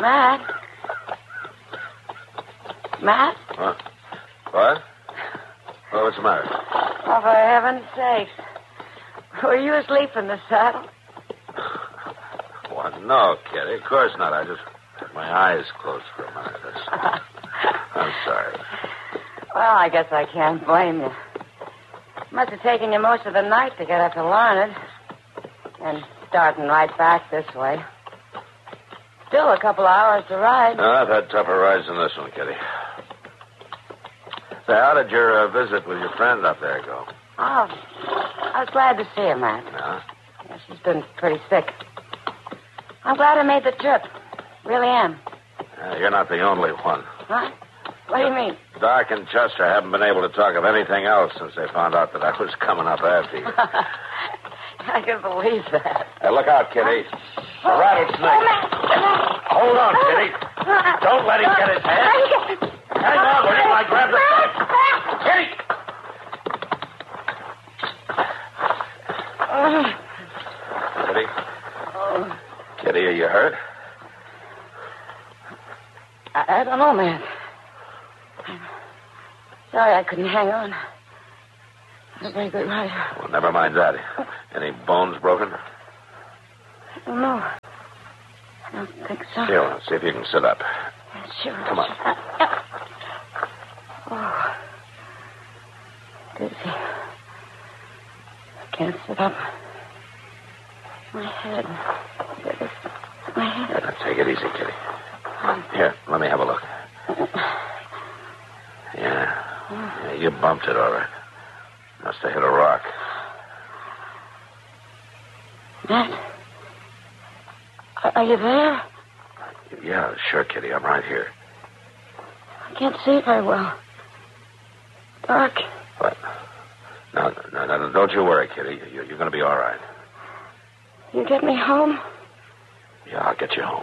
Matt? Matt? What? What? Oh, what's the matter? Oh, for heaven's sakes. Were you asleep in the saddle? What? No, Kitty. Of course not. I just had my eyes closed for a minute. I'm sorry. Well, I guess I can't blame you. Must have taken you most of the night to get up to Larned. And starting right back this way. Still a couple hours to ride. No, I've had tougher rides than this one, Kitty. Say, how did your visit with your friend up there go? Oh, I was glad to see her, Matt. Yeah? Yeah, she's been pretty sick. I'm glad I made the trip. Really am. You're not the only one. Huh? What do you mean? Doc and Chester haven't been able to talk of anything else since they found out that I was coming up after you. I can believe that. Hey, look out, Kitty. The rattlesnake. Hold on, Kitty. Don't let him get his head. Hang on, will you? I grab the knife. Kitty! Kitty? Kitty, are you hurt? I don't know, man. I'm sorry I couldn't hang on. I'm a very good rider. Well, never mind that. Any bones broken? I don't know. I don't think so. Here, let's see if you can sit up. Sure. Come on. Oh. Dizzy. I can't sit up. My head. My head. Now, take it easy, Kitty. Here, let me have a look. Yeah, you bumped it all right. Must have hit a rock. Matt? Are you there? Yeah, sure, Kitty. I'm right here. I can't see very well. Dark. What? No, don't you worry, Kitty. You're going to be all right. You get me home? Yeah, I'll get you home.